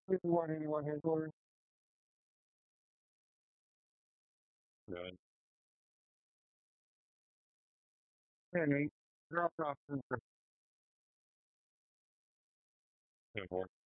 8181 headquarters. Good. Henry, dropped off. Good work.